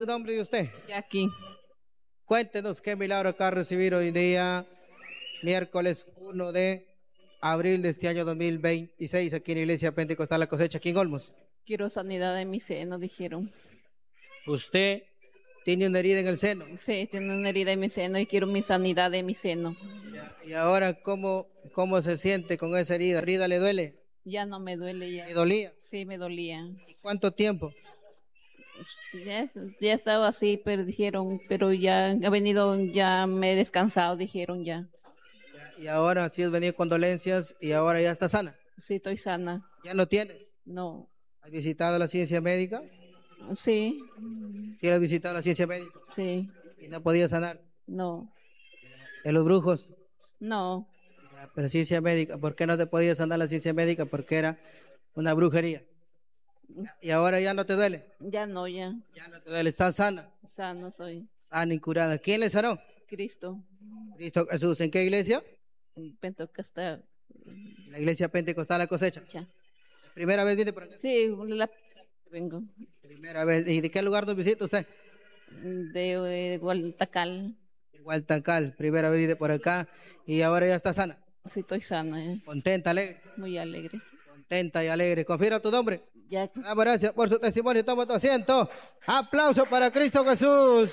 nombre de usted? Jackie. Cuéntenos qué milagro acá recibir hoy día, miércoles 1 de abril de este año 2026, aquí en la Iglesia Pentecostal La Cosecha, aquí en Olmos. Quiero sanidad de mi seno, dijeron. Usted tiene una herida en el seno. Sí, tengo una herida en mi seno y quiero mi sanidad de mi seno. Y ahora, ¿cómo se siente con esa herida? ¿La herida le duele? Ya no me duele ya. ¿Le dolía? Sí, me dolía. ¿Y cuánto tiempo? Ya estaba así, pero dijeron, pero ya ha venido, ya me he descansado, dijeron ya. Y ahora sí has venido con dolencias y ahora ya está sana. Sí, estoy sana. ¿Ya no tienes? No. ¿Has visitado la ciencia médica? Sí. Sí, has visitado la ciencia médica. Sí. Y no podía sanar. No. ¿En los brujos? No. Pero ciencia médica, ¿por qué no te podía sanar la ciencia médica? Porque era una brujería. Y ahora ya no te duele. Ya no, ya. Ya no te duele, estás sana. Sano soy. Sana y curada. ¿Quién le sanó? Cristo. Cristo Jesús. ¿En qué iglesia? Pentecostal. La iglesia Pentecostal La Cosecha. Ya. ¿Primera vez viene por acá? Sí, vengo. Primera vez. ¿Y de qué lugar nos visita usted? De Gualtacal. Igual Tacal. Primera vez viene por acá y ahora ya está sana. Sí, estoy sana, Contenta, alegre. muy alegre. Contenta y alegre. Confirma tu nombre. Ya. Damos gracias por su testimonio. Toma tu asiento. Aplauso para Cristo Jesús.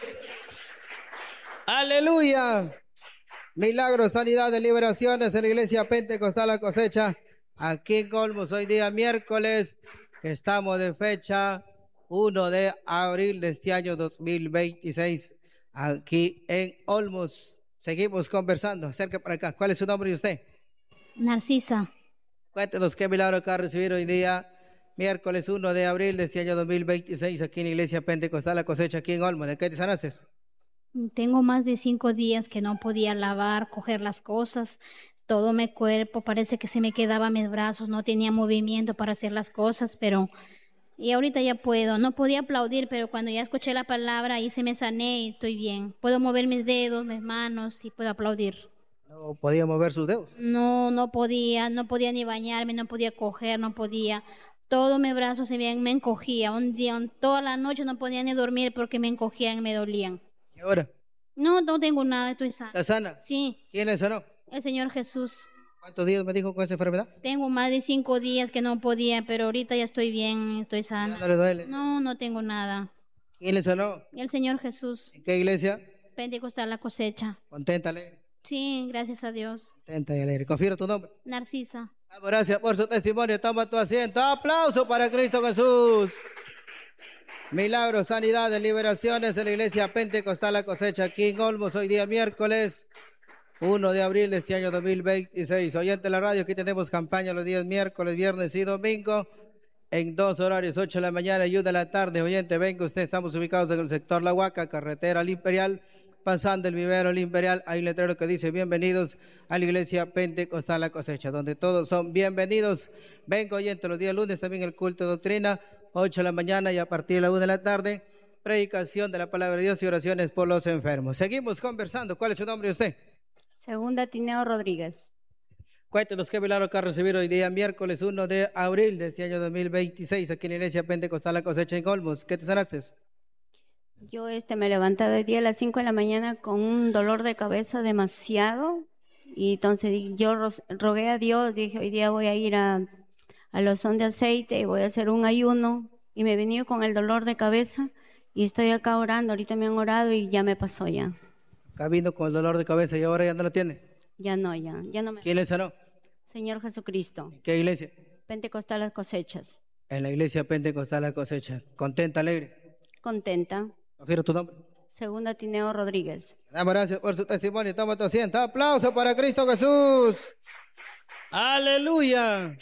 Aleluya. Milagros, sanidades, liberaciones en la iglesia Pentecostal La Cosecha. Aquí en Olmos, hoy día miércoles, que estamos de fecha 1 de abril de este año 2026. Aquí en Olmos. Seguimos conversando. Acerca para acá. ¿Cuál es su nombre de usted? Narcisa. Cuéntenos qué milagro acá recibir hoy día, miércoles 1 de abril de este año 2026, aquí en la iglesia Pentecostal La Cosecha, aquí en Olmos. ¿De qué te sanaste? Tengo más de 5 días que no podía lavar, coger las cosas, todo mi cuerpo, parece que se me quedaban mis brazos, no tenía movimiento para hacer las cosas, pero y ahorita ya puedo. No podía aplaudir, pero cuando ya escuché la palabra ahí se me sané y estoy bien. Puedo mover mis dedos, mis manos y puedo aplaudir. No podía mover sus dedos. No podía, no podía ni bañarme, no podía coger, no podía. Todo mi brazo me encogía. Un día, toda la noche no podía ni dormir porque me encogían, me dolían. ¿Y ahora? No tengo nada, estoy sana. ¿Está sana? Sí, ¿Quién le sanó? el Señor Jesús. ¿Cuántos días me dijo con esa enfermedad? Tengo más de 5 días que no podía, pero ahorita ya estoy bien, estoy ¿Ya sana. no le duele? No tengo nada. ¿Quién le sanó? El Señor Jesús. ¿En qué iglesia? Pentecostal La Cosecha. Contenta, alegre. Sí, gracias a Dios. Contenta y alegre. Confirma tu nombre. Narcisa. Damos gracias por su testimonio. Toma tu asiento. Aplauso para Cristo Jesús. Milagros, sanidades, liberaciones en la iglesia Pentecostal La Cosecha, aquí en Olmos, hoy día miércoles 1 de abril de este año 2026. Oyente de la radio, aquí tenemos campaña los días miércoles, viernes y domingo en dos horarios, 8 de la mañana y 1 de la tarde. Oyente, venga usted, estamos ubicados en el sector La Huaca, carretera al Imperial, pasando el vivero al Imperial. Hay un letrero que dice bienvenidos a la iglesia Pentecostal La Cosecha, donde todos son bienvenidos. Venga, oyente, los días lunes también el culto de doctrina, 8 de la mañana y a partir de la 1 de la tarde, predicación de la palabra de Dios y oraciones por los enfermos. Seguimos conversando. ¿Cuál es su nombre de usted? Segunda Tineo Rodríguez. Cuéntenos qué milagro que ha recibido hoy día, miércoles 1 de abril de este año 2026, aquí en la iglesia Pentecostal La Cosecha en Olmos. ¿Qué te sanaste? Yo me levanté hoy día a las 5 de la mañana con un dolor de cabeza demasiado. Y entonces yo rogué a Dios, dije, hoy día voy a ir a Lozón de Aceite y voy a hacer un ayuno. Y me he venido con el dolor de cabeza y estoy acá orando. Ahorita me han orado y ya me pasó ya. Acá vino con el dolor de cabeza y ahora ya no lo tiene. Ya no me... ¿Quién le sanó? Señor Jesucristo. ¿En qué iglesia? Pentecostal Las Cosechas. En la iglesia Pentecostal La Cosecha. ¿Contenta, alegre? Contenta. Confirma tu nombre. Segunda Tineo Rodríguez. Damos gracias por su testimonio. Toma tu asiento. Aplauso para Cristo Jesús. Aleluya.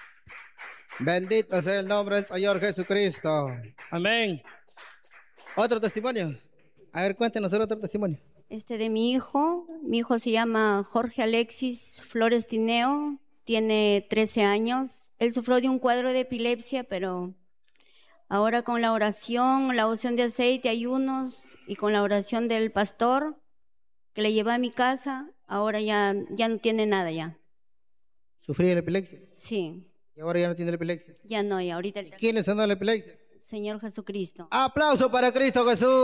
Bendito sea el nombre del Señor Jesucristo. Amén. Otro testimonio. A ver, cuéntenos el otro testimonio. De mi hijo se llama Jorge Alexis Flores Tineo, tiene 13 años. Él sufrió de un cuadro de epilepsia, pero ahora con la oración, la unción de aceite, ayunos y con la oración del pastor que le lleva a mi casa, ahora ya no tiene nada ya. ¿Sufría de epilepsia? Sí. ¿Y ahora ya no tiene la epilepsia? Ya no, y ahorita... ¿Quién le sanó la epilepsia? Señor Jesucristo. Aplauso para Cristo Jesús.